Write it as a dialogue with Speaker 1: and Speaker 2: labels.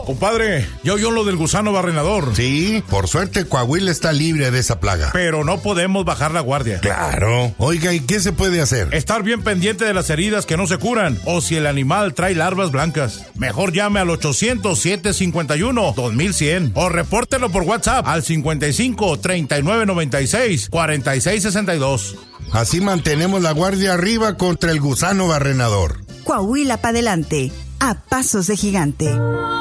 Speaker 1: Compadre, ¿ya oyó lo del gusano barrenador?
Speaker 2: Sí, por suerte Coahuila está libre de esa plaga.
Speaker 1: Pero no podemos bajar la guardia.
Speaker 2: Claro. Oiga, ¿y qué se puede hacer?
Speaker 1: Estar bien pendiente de las heridas que no se curan, o si el animal trae larvas blancas. Mejor llame al 800-751-2100 o repórtelo por WhatsApp al 55-3996-4662.
Speaker 2: Así mantenemos la guardia arriba contra el gusano barrenador.
Speaker 3: Coahuila para adelante, a pasos de gigante.